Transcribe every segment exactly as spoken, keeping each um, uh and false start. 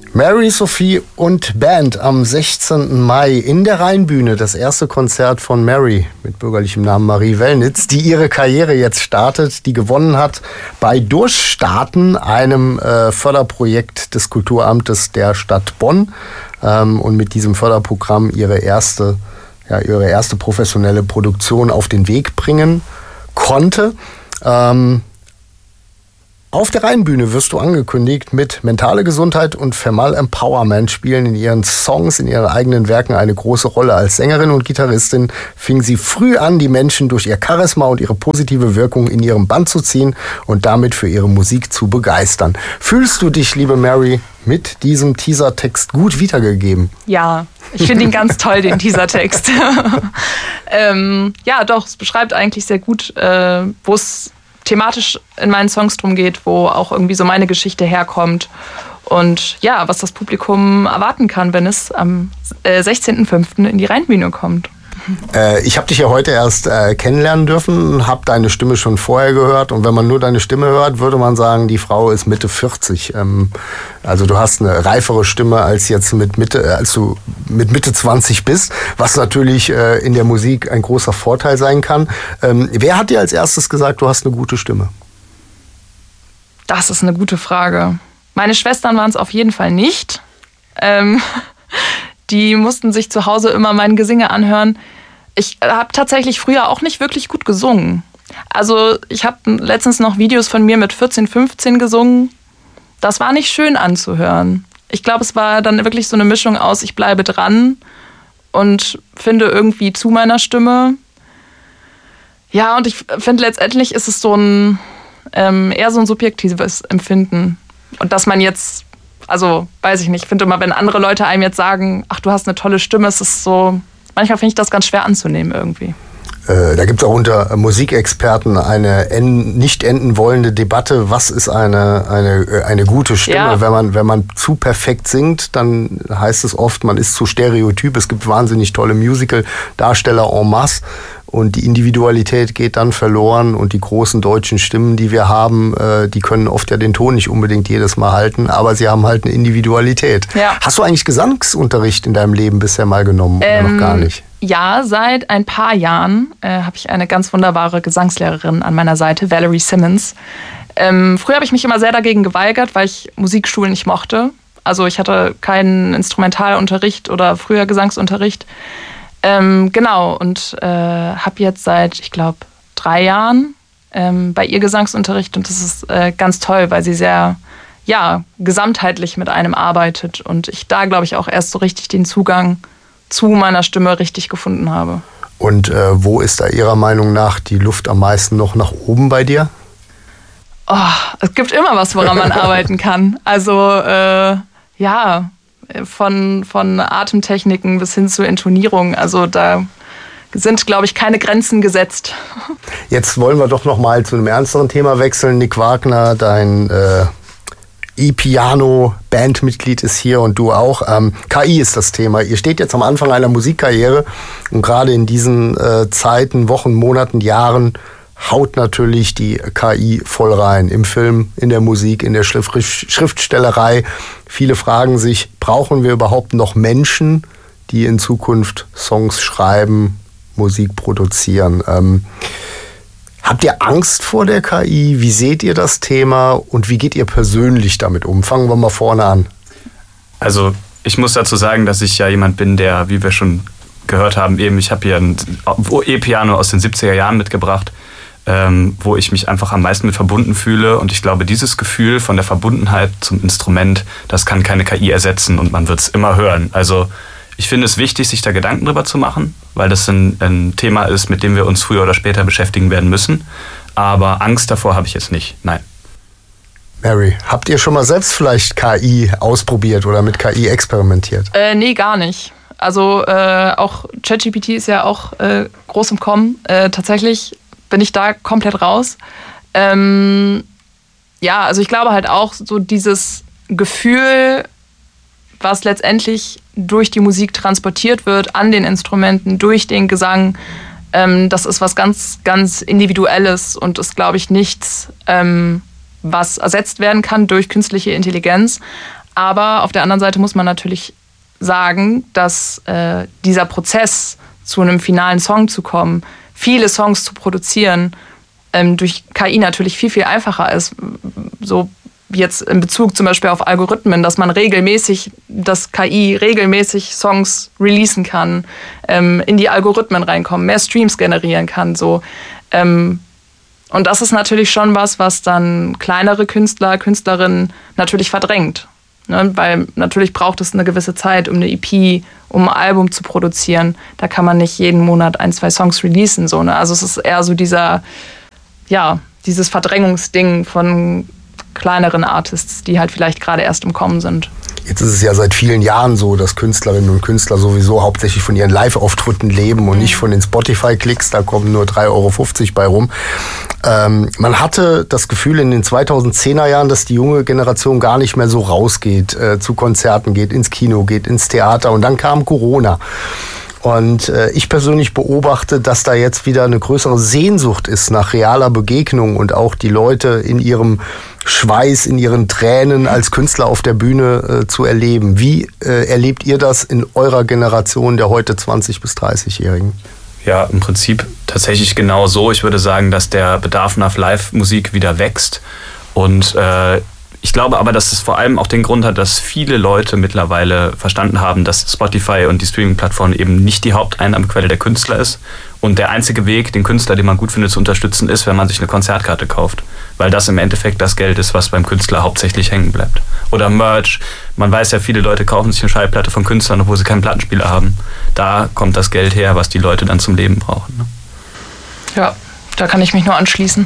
Mary, Sophie und Band am sechzehnten Mai in der Rheinbühne. Das erste Konzert von Mary mit bürgerlichem Namen Marie Wellnitz, die ihre Karriere jetzt startet, die gewonnen hat bei Durchstarten, einem äh, Förderprojekt des Kulturamtes der Stadt Bonn. Ähm, und mit diesem Förderprogramm ihre erste, ja, ihre erste professionelle Produktion auf den Weg bringen konnte. Ähm, Auf der Rheinbühne wirst du angekündigt mit mentale Gesundheit und Female Empowerment spielen in ihren Songs, in ihren eigenen Werken eine große Rolle. Als Sängerin und Gitarristin fing sie früh an, die Menschen durch ihr Charisma und ihre positive Wirkung in ihrem Band zu ziehen und damit für ihre Musik zu begeistern. Fühlst du dich, liebe Mary, mit diesem Teasertext gut wiedergegeben? Ja, ich finde ihn ganz toll, den Teasertext. ähm, ja, doch, es beschreibt eigentlich sehr gut, äh, wo es thematisch in meinen Songs drum geht, wo auch irgendwie so meine Geschichte herkommt und ja, was das Publikum erwarten kann, wenn es am äh, sechzehnten fünften in die Rheinbühne kommt. Äh, ich habe dich ja heute erst äh, kennenlernen dürfen, habe deine Stimme schon vorher gehört und wenn man nur deine Stimme hört, würde man sagen, die Frau ist Mitte vierzig. Ähm, also du hast eine reifere Stimme als jetzt mit Mitte, als du mit Mitte zwanzig bist, was natürlich äh, in der Musik ein großer Vorteil sein kann. Ähm, wer hat dir als erstes gesagt, du hast eine gute Stimme? Das ist eine gute Frage. Meine Schwestern waren es auf jeden Fall nicht. Ähm, die mussten sich zu Hause immer mein Gesinge anhören. Ich habe tatsächlich früher auch nicht wirklich gut gesungen. Also ich habe letztens noch Videos von mir mit vierzehn, fünfzehn gesungen. Das war nicht schön anzuhören. Ich glaube, es war dann wirklich so eine Mischung aus, ich bleibe dran und finde irgendwie zu meiner Stimme. Ja, und ich finde, letztendlich ist es so ein ähm, eher so ein subjektives Empfinden. Und dass man jetzt, also weiß ich nicht, ich finde immer, wenn andere Leute einem jetzt sagen, ach, du hast eine tolle Stimme, es ist so, manchmal finde ich das ganz schwer anzunehmen irgendwie. Äh, da gibt es auch unter Musikexperten eine en- nicht enden wollende Debatte, was ist eine, eine, eine gute Stimme. Ja. Wenn man, wenn man zu perfekt singt, dann heißt es oft, man ist zu stereotyp. Es gibt wahnsinnig tolle Musical-Darsteller en masse. Und die Individualität geht dann verloren und die großen deutschen Stimmen, die wir haben, äh, die können oft ja den Ton nicht unbedingt jedes Mal halten, aber sie haben halt eine Individualität. Ja. Hast du eigentlich Gesangsunterricht in deinem Leben bisher mal genommen ähm, oder noch gar nicht? Ja, seit ein paar Jahren äh, habe ich eine ganz wunderbare Gesangslehrerin an meiner Seite, Valerie Simmons. Ähm, früher habe ich mich immer sehr dagegen geweigert, weil ich Musikschulen nicht mochte. Also ich hatte keinen Instrumentalunterricht oder früher Gesangsunterricht. Ähm, genau, und äh, habe jetzt seit, ich glaube, drei Jahren ähm, bei ihr Gesangsunterricht und das ist äh, ganz toll, weil sie sehr, ja, gesamtheitlich mit einem arbeitet und ich da, glaube ich, auch erst so richtig den Zugang zu meiner Stimme richtig gefunden habe. Und äh, wo ist da Ihrer Meinung nach die Luft am meisten noch nach oben bei dir? Oh, es gibt immer was, woran man arbeiten kann. Also, äh, ja... Von, von Atemtechniken bis hin zur Intonierung. Also da sind, glaube ich, keine Grenzen gesetzt. Jetzt wollen wir doch noch mal zu einem ernsteren Thema wechseln. Nick Wagner, dein äh, E-Piano-Bandmitglied ist hier und du auch. Ähm, K I ist das Thema. Ihr steht jetzt am Anfang einer Musikkarriere und gerade in diesen äh, Zeiten, Wochen, Monaten, Jahren haut natürlich die K I voll rein. Im Film, in der Musik, in der Schrift- Schriftstellerei. Viele fragen sich, brauchen wir überhaupt noch Menschen, die in Zukunft Songs schreiben, Musik produzieren? Ähm, habt ihr Angst vor der K I? Wie seht ihr das Thema und wie geht ihr persönlich damit um? Fangen wir mal vorne an. Also ich muss dazu sagen, dass ich ja jemand bin, der, wie wir schon gehört haben, eben, ich habe hier ein E-Piano aus den siebziger Jahren mitgebracht. Ähm, wo ich mich einfach am meisten mit verbunden fühle. Und ich glaube, dieses Gefühl von der Verbundenheit zum Instrument, das kann keine K I ersetzen und man wird es immer hören. Also ich finde es wichtig, sich da Gedanken drüber zu machen, weil das ein, ein Thema ist, mit dem wir uns früher oder später beschäftigen werden müssen. Aber Angst davor habe ich jetzt nicht, nein. Mary, habt ihr schon mal selbst vielleicht K I ausprobiert oder mit K I experimentiert? Äh, nee, gar nicht. Also äh, auch ChatGPT ist ja auch äh, groß im Kommen. Äh, tatsächlich bin ich da komplett raus. Ähm, ja, also ich glaube halt auch so dieses Gefühl, was letztendlich durch die Musik transportiert wird, an den Instrumenten, durch den Gesang, ähm, das ist was ganz, ganz Individuelles und ist, glaube ich, nichts, ähm, was ersetzt werden kann durch künstliche Intelligenz. aber auf der anderen Seite muss man natürlich sagen, dass äh, dieser Prozess, zu einem finalen Song zu kommen, viele Songs zu produzieren, ähm, durch K I natürlich viel, viel einfacher ist. So jetzt in Bezug zum Beispiel auf Algorithmen, dass man regelmäßig, dass K I regelmäßig Songs releasen kann, ähm, in die Algorithmen reinkommen, mehr Streams generieren kann. So. Ähm, und das ist natürlich schon was, was dann kleinere Künstler, Künstlerinnen natürlich verdrängt. Ne? Weil natürlich braucht es eine gewisse Zeit, um eine E P, um ein Album zu produzieren. Da kann man nicht jeden Monat ein, zwei Songs releasen. So, ne? Also es ist eher so dieser, ja, dieses Verdrängungsding von kleineren Artists, die halt vielleicht gerade erst im Kommen sind. Jetzt ist es ja seit vielen Jahren so, dass Künstlerinnen und Künstler sowieso hauptsächlich von ihren Live-Auftritten leben und mhm. nicht von den Spotify-Klicks, da kommen nur drei Euro fünfzig bei rum. Ähm, man hatte das Gefühl in den zweitausendzehner Jahren, dass die junge Generation gar nicht mehr so rausgeht, äh, zu Konzerten geht, ins Kino geht, ins Theater, und dann kam Corona. Und äh, ich persönlich beobachte, dass da jetzt wieder eine größere Sehnsucht ist nach realer Begegnung und auch die Leute in ihrem Schweiß, in ihren Tränen als Künstler auf der Bühne äh, zu erleben. Wie äh, erlebt ihr das in eurer Generation der heute zwanzig- bis dreißig-Jährigen? Ja, im Prinzip tatsächlich genau so. Ich würde sagen, dass der Bedarf nach Live-Musik wieder wächst. Und äh, ich glaube aber, dass es vor allem auch den Grund hat, dass viele Leute mittlerweile verstanden haben, dass Spotify und die Streaming-Plattform eben nicht die Haupteinnahmequelle der Künstler ist. Und der einzige Weg, den Künstler, den man gut findet, zu unterstützen, ist, wenn man sich eine Konzertkarte kauft. Weil das im Endeffekt das Geld ist, was beim Künstler hauptsächlich hängen bleibt. Oder Merch. Man weiß ja, viele Leute kaufen sich eine Schallplatte von Künstlern, obwohl sie keinen Plattenspieler haben. Da kommt das Geld her, was die Leute dann zum Leben brauchen. Ne? Ja, da kann ich mich nur anschließen.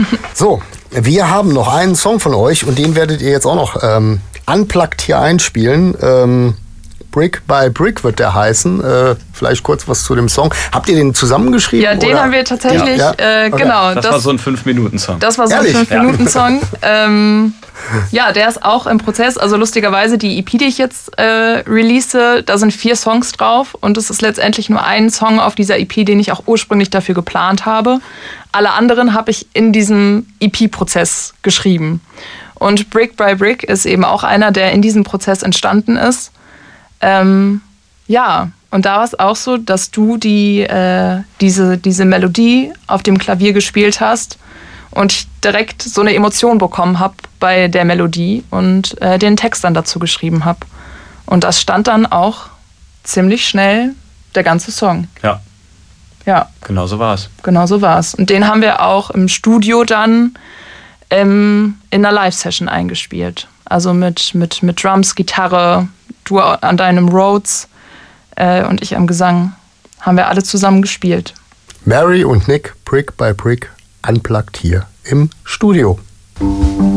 So, wir haben noch einen Song von euch und den werdet ihr jetzt auch noch ähm, unplugged hier einspielen. Ähm, Brick by Brick wird der heißen. Äh, vielleicht kurz was zu dem Song. Habt ihr den zusammengeschrieben? Ja, den oder? haben wir tatsächlich, ja, ja. Äh, Okay. genau. Das, das war so ein fünf Minuten Song. Das war so Ehrlich? ein fünf Minuten Song. Ja. Ähm, ja, der ist auch im Prozess. Also lustigerweise, die E P, die ich jetzt äh, release, da sind vier Songs drauf. Und es ist letztendlich nur ein Song auf dieser E P, den ich auch ursprünglich dafür geplant habe. Alle anderen habe ich in diesem E P-Prozess geschrieben. Und Brick by Brick ist eben auch einer, der in diesem Prozess entstanden ist. Ähm, ja, und da war es auch so, dass du die, äh, diese, diese Melodie auf dem Klavier gespielt hast und ich direkt so eine Emotion bekommen habe bei der Melodie und äh, den Text dann dazu geschrieben habe. Und das stand dann auch ziemlich schnell der ganze Song. Ja. Ja. Genau so war es. Genau so war es. Und den haben wir auch im Studio dann ähm, in einer Live-Session eingespielt. Also mit, mit, mit Drums, Gitarre, du an deinem Rhodes äh, und ich am Gesang. Haben wir alle zusammen gespielt. Mary und Nick, Brick by Brick, unplugged hier im Studio.